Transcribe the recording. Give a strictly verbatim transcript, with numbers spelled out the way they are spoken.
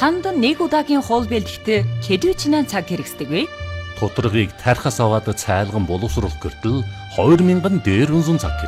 Танд нэг удаагийн хоол бэлтгэхдээ хэдий чинаа цаг хэрэгсдэг вэ? Тодорхойг тархас аваад цайлган боловсруулах гэртэл хоёр мянган дээр үнсэн цаг